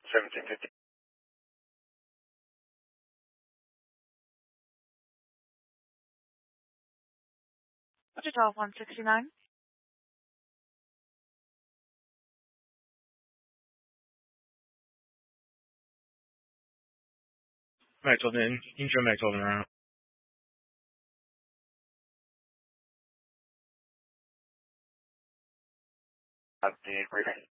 1750. What's your 12169? Magdalene, India Magdalene. The briefing.